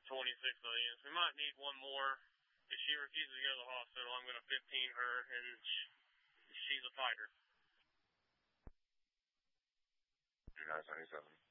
26 million. So we might need one more. If she refuses to go to the hospital, I'm going to 15 her, and she's a fighter. 2977.